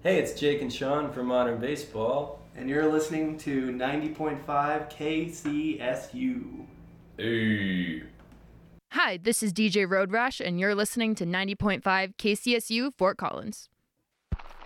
Hey, it's Jake and Sean from Modern Baseball. And you're listening to 90.5 KCSU. Hey. Hi, this is DJ Road Rash, and you're listening to 90.5 KCSU Fort Collins.